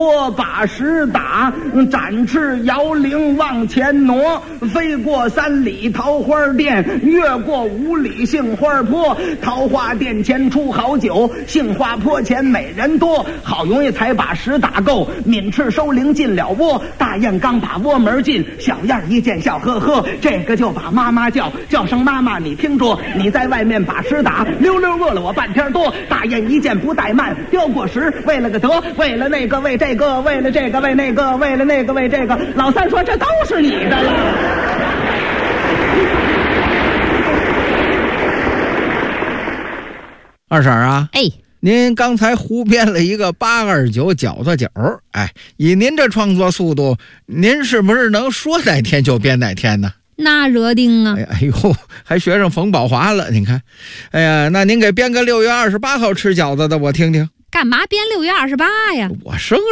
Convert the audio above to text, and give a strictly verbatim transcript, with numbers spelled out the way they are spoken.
我把石打，展翅摇铃往前挪，飞过三里桃花店，越过五里杏花坡。桃花店前出好酒，杏花坡前美人多。好容易才把石打够，抿翅收铃进了窝。大雁刚把窝门进，小燕一见笑呵呵，这个就把妈妈叫，叫声妈妈你听着，你在外面把石打，溜溜饿了我半天多。大雁一见不怠慢，叼过石，为了个得，为了那个为这个，为了这个为那个，为了那个为这个。老三说这都是你的了。 二婶啊， 哎， 您刚才胡编了一个八二九饺子酒，哎，以您这创作速度，您是不是能说哪天就编哪天呢？ 那惹定啊！ 哎哎呦，还学上冯宝华了，你看，哎呀，那您给编个六月二十八号吃饺子的，我听听。 干嘛编六月二十八呀？ 我生日